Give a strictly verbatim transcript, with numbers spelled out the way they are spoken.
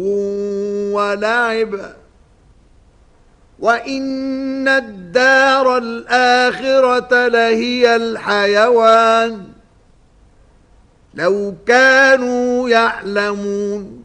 ولعب وإن الدار الآخرة لهي الحيوان لو كانوا يعلمون